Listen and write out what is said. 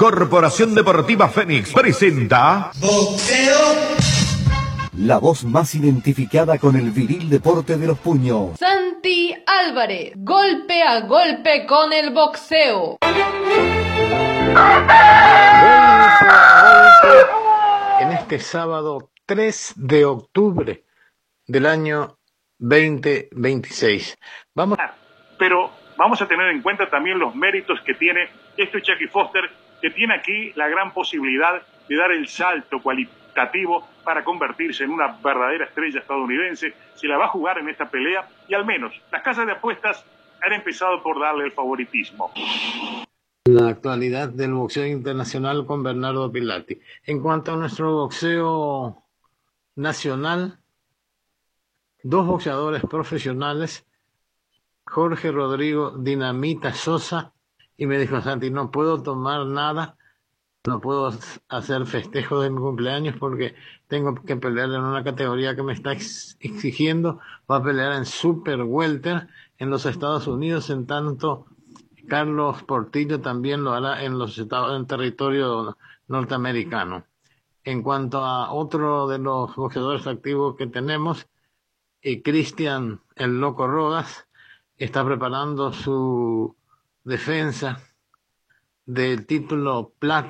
Corporación Deportiva Fénix presenta Boxeo. La voz más identificada con el viril deporte de los puños. Santi Álvarez, golpe a golpe con el boxeo. En este sábado 3 de octubre del año 2026. Pero vamos a tener en cuenta también los méritos que tiene Jackie Foster, que tiene aquí la gran posibilidad de dar el salto cualitativo para convertirse en una verdadera estrella estadounidense. Se la va a jugar en esta pelea y al menos las casas de apuestas han empezado por darle el favoritismo. La actualidad del boxeo internacional con Bernardo Pilati. En cuanto a nuestro boxeo nacional, dos boxeadores profesionales, Jorge Rodrigo Dinamita Sosa, y me dijo: Santi, no puedo tomar nada, no puedo hacer festejos de mi cumpleaños porque tengo que pelear en una categoría que me está exigiendo. Va a pelear en Super Welter en los Estados Unidos, en tanto Carlos Portillo también lo hará en territorio norteamericano. En cuanto a otro de los boxeadores activos que tenemos, Cristian el Loco Rodas está preparando su defensa del título plata